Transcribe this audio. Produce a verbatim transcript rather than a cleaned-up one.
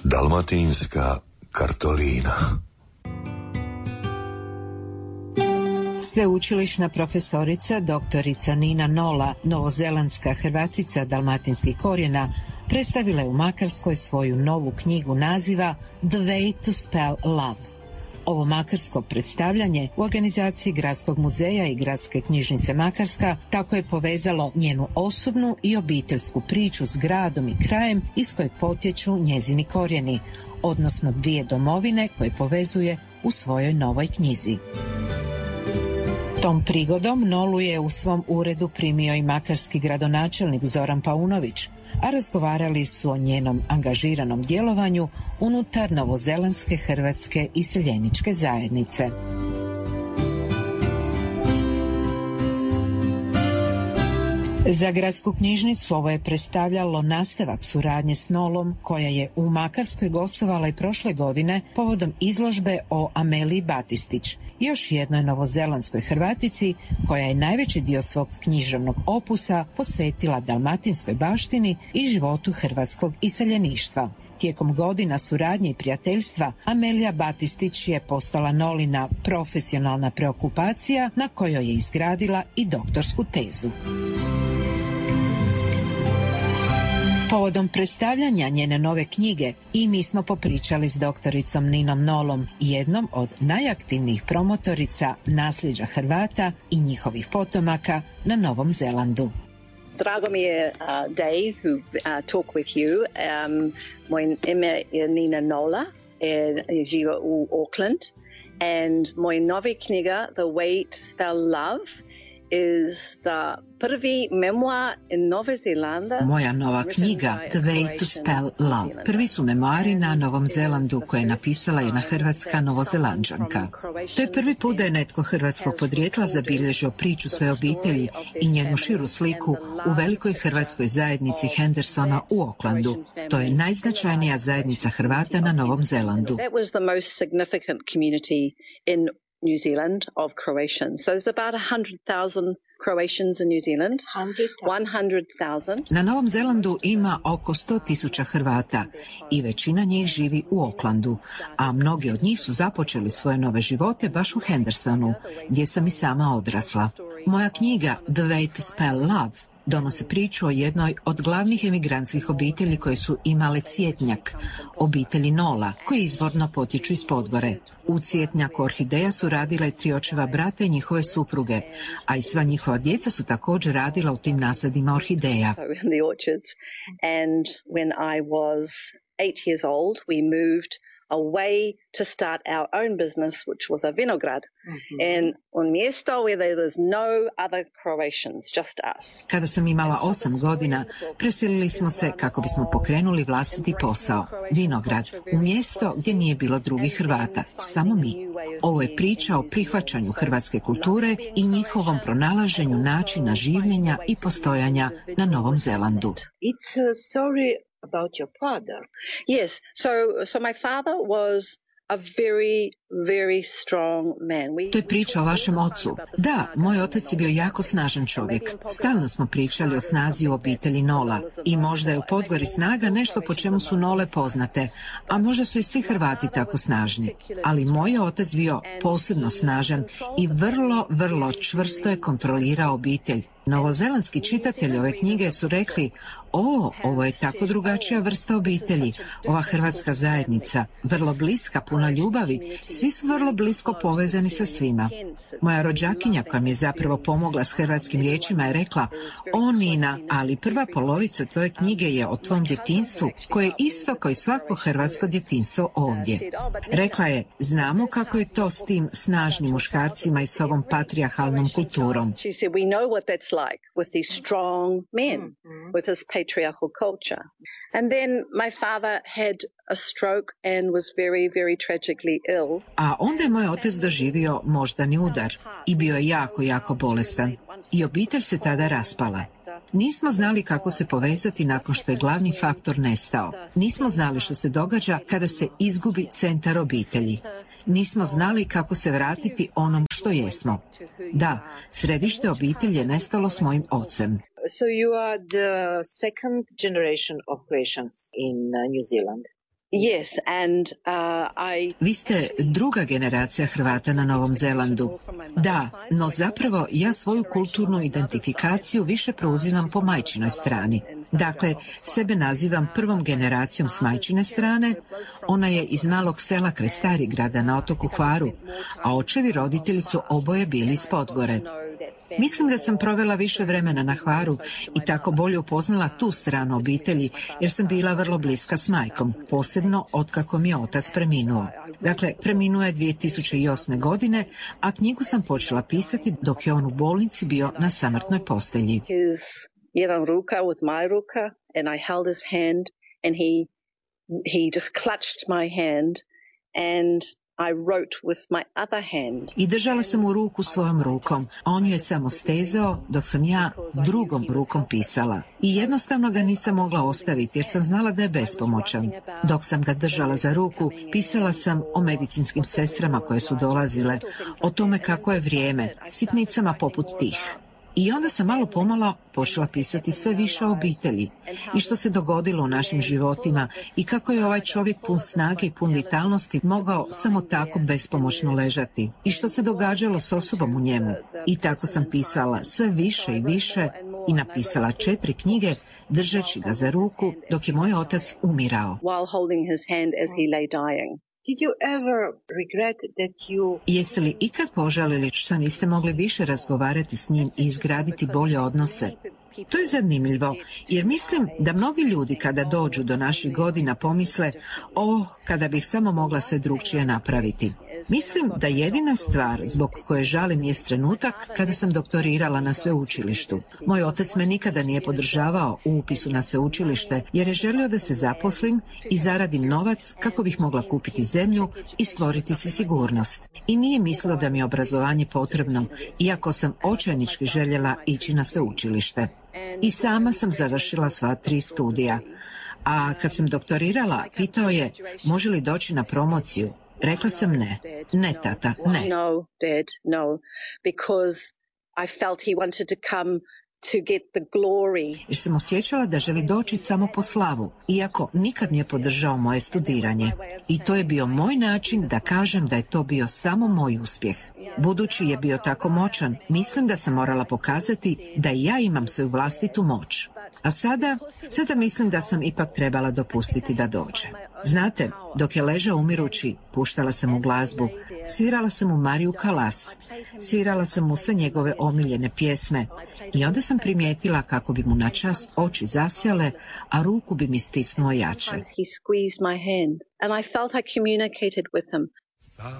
Dalmatinska kartolina. Sveučilišna profesorica doktorica Nina Nola, novozelandska Hrvatica dalmatinskih korijena, predstavila je u Makarskoj svoju novu knjigu naziva The Way to Spell Love. Ovo makarsko predstavljanje u organizaciji Gradskog muzeja i Gradske knjižnice Makarska tako je povezalo njenu osobnu i obiteljsku priču s gradom i krajem iz kojeg potječu njezini korijeni, odnosno dvije domovine koje povezuje u svojoj novoj knjizi. Tom prigodom Nolu je u svom uredu primio i makarski gradonačelnik Zoran Paunović, a razgovarali su o njenom angažiranom djelovanju unutar novozelandske hrvatske iseljeničke zajednice. Za Gradsku knjižnicu ovo je predstavljalo nastavak suradnje s Nolom, koja je u Makarskoj gostovala i prošle godine povodom izložbe o Ameliji Batistić, još jednoj novozelandskoj Hrvatici koja je najveći dio svog književnog opusa posvetila dalmatinskoj baštini i životu hrvatskog iseljeništva. Tijekom godina suradnje i prijateljstva Amelija Batistić je postala Nolina profesionalna preokupacija na kojoj je izgradila i doktorsku tezu. Povodom predstavljanja njene nove knjige i mi smo popričali s doktoricom Ninom Nolom, jednom od najaktivnijih promotorica nasljeđa Hrvata i njihovih potomaka na Novom Zelandu. Drago mi je uh, Dave who uh, talk with you. Um, moje ime je Nina Nola, e, živa u Auckland, and moj novi knjiga The Way to Spell Love is the prvi memoir in Nove Zelanda. Moja nova knjiga The Way to Spell Love. Prvi su memoari na Novom Zelandu koje je napisala jedna hrvatska novozelanđanka. To je prvi put da je netko hrvatskog podrijetla zabilježio priču svoje obitelji i njenu širu sliku u velikoj hrvatskoj zajednici Hendersona u Aucklandu. To je najznačajnija zajednica Hrvata na Novom Zelandu. That was the most significant community in New Zealand of Croatians. So there's about one hundred thousand Croatians in New Zealand. one hundred thousand. Na Novom Zelandu ima oko sto tisuća Hrvata i većina njih živi u Aucklandu, a mnogi od njih su započeli svoje nove živote baš u Hendersonu, gdje sam i sama odrasla. Moja knjiga The Way to Spell Love donosi priču o jednoj od glavnih emigrantskih obitelji koje su imale cvjetnjak, obitelji Nola, koji izvorno potječu iz Podgore. U cvjetnjaku orhideja su radila i tri očeva brata i njihove supruge, a i sva njihova djeca su također radila u tim nasadima orhideja. And when I was eight years old, we moved away to start our own business, which was a vinograd. Mm-hmm. And on mjesto where there was no other Croatians, just us. Kada sam imala osam godina, preselili smo se kako bismo pokrenuli vlastiti posao, vinograd, u mjesto gdje nije bilo drugih Hrvata, samo mi. Ovo je priča o prihvaćanju hrvatske kulture i njihovom pronalaženju načina življenja i postojanja na Novom Zelandu. It's a story about your father. Yes, so so my father was a very, very strong man. We, to je priča o vašem ocu. Da, moj otac je bio jako snažan čovjek. Stalno smo pričali o snazi u obitelji Nola i možda je u Podgori snaga nešto po čemu su Nole poznate, a možda su i svi Hrvati tako snažni. Ali moj otac bio posebno snažan i vrlo, vrlo čvrsto je kontrolirao obitelj. Novozelandski čitatelji ove knjige su rekli: o, ovo je tako drugačija vrsta obitelji, ova hrvatska zajednica, vrlo bliska, puna ljubavi, svi su vrlo blisko povezani sa svima. Moja rođakinja koja mi je zapravo pomogla s hrvatskim riječima je rekla: o Nina, ali prva polovica tvoje knjige je o tvom djetinjstvu, koje je isto kao i svako hrvatsko djetinjstvo ovdje. Rekla je: znamo kako je to s tim snažnim muškarcima i s ovom patrijarhalnom kulturom. like with these strong men, mm-hmm. with this patriarchal culture. And then my father had a stroke and was very, very tragically ill. A onda je moj otac doživio moždani udar i bio je jako, jako bolestan. I obitelj se tada raspala. Nismo znali kako se povezati nakon što je glavni faktor nestao. Nismo znali što se događa kada se izgubi centar obitelji. Nismo znali kako se vratiti onom što jesmo. Da, središte obitelji je nestalo s mojim ocem. So you are the second generation of Croatians in uh, New Zealand. Yes, and uh, I... Vi ste druga generacija Hrvata na Novom Zelandu. Da, no zapravo ja svoju kulturnu identifikaciju više preuzimam po majčinoj strani. Dakle, sebe nazivam prvom generacijom s majčine strane. Ona je iz malog sela kraj Starigrada na otoku Hvaru, a očevi roditelji su oboje bili iz Podgore. Mislim da sam provela više vremena na Hvaru i tako bolje upoznala tu stranu obitelji, jer sam bila vrlo bliska s majkom, posebno otkako mi je otac preminuo. Dakle, preminuo je dvije tisuće osme. godine, a knjigu sam počela pisati dok je on u bolnici bio na samrtnoj postelji. Jedan ruka with my ruka, and I held his hand, and he he just clutched my hand, and I wrote with my other hand. I držala sam u ruku svojom rukom, a on ju je samo stezao, dok sam ja drugom rukom pisala. I jednostavno ga nisam mogla ostaviti, jer sam znala da je bespomoćan. Dok sam ga držala za ruku, pisala sam o medicinskim sestrama koje su dolazile, o tome kako je vrijeme, sitnicama poput tih. I onda sam malo pomalo počela pisati sve više o obitelji i što se dogodilo u našim životima i kako je ovaj čovjek pun snage i pun vitalnosti mogao samo tako bespomoćno ležati i što se događalo s osobom u njemu. I tako sam pisala sve više i više i napisala četiri knjige držeći ga za ruku dok je moj otac umirao. Did you ever regret that you... Jeste li ikad požalili što niste mogli više razgovarati s njim i izgraditi bolje odnose? To je zanimljivo, jer mislim da mnogi ljudi kada dođu do naših godina pomisle, o, kada bih samo mogla sve drugčije napraviti. Mislim da jedina stvar zbog koje žalim jest trenutak kada sam doktorirala na sveučilištu. Moj otac me nikada nije podržavao u upisu na sveučilište jer je želio da se zaposlim i zaradim novac kako bih mogla kupiti zemlju i stvoriti si sigurnost. I nije mislio da mi je obrazovanje potrebno, iako sam očajnički željela ići na sveučilište. I sama sam završila sva tri studija. A kad sam doktorirala, pitao je, može li doći na promociju? Rekla sam ne. Ne, tata, ne. No, Dad, no. Because I felt he wanted to come to get the glory. Jer sam osjećala da želi doći samo po slavu, iako nikad nije podržao moje studiranje. I to je bio moj način da kažem da je to bio samo moj uspjeh. Budući je bio tako moćan, mislim da sam morala pokazati da i ja imam svoju vlastitu moć. A sada, sada mislim da sam ipak trebala dopustiti da dođe. Znate, dok je ležao umirući, puštala sam mu glazbu, svirala sam mu Mariju Kalas, svirala sam mu sve njegove omiljene pjesme i onda sam primijetila kako bi mu na čas oči zasjale, a ruku bi mi stisnuo jače.